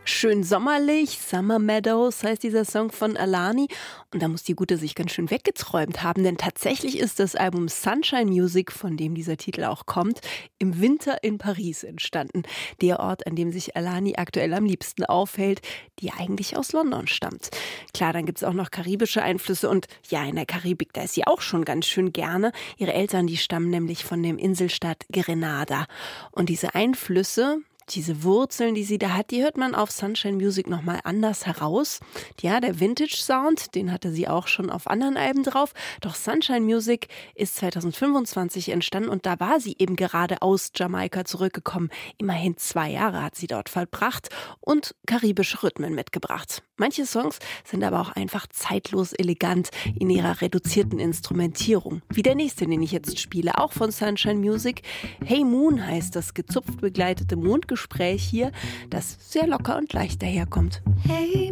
Schön sommerlich, Summer Meadows heißt dieser Song von Alani. Und da muss die Gute sich ganz schön weggeträumt haben, denn tatsächlich ist das Album Sunshine Music, von dem dieser Titel auch kommt, im Winter in Paris entstanden. Der Ort, an dem sich Alani aktuell am liebsten aufhält, die eigentlich aus London stammt. Klar, dann gibt's auch noch karibische Einflüsse und ja, in der Karibik, da ist sie auch schon ganz schön gerne. Ihre Eltern, die stammen nämlich von dem Inselstaat Grenada. Und diese Einflüsse, diese Wurzeln, die sie da hat, die hört man auf Sunshine Music nochmal anders heraus. Ja, der Vintage-Sound, den hatte sie auch schon auf anderen Alben drauf. Doch Sunshine Music ist 2025 entstanden und da war sie eben gerade aus Jamaika zurückgekommen. Immerhin 2 Jahre hat sie dort verbracht und karibische Rhythmen mitgebracht. Manche Songs sind aber auch einfach zeitlos elegant in ihrer reduzierten Instrumentierung. Wie der nächste, den ich jetzt spiele, auch von Sunshine Music. Hey Moon heißt das gezupft begleitete Mondgespräch hier, das sehr locker und leicht daherkommt. Hey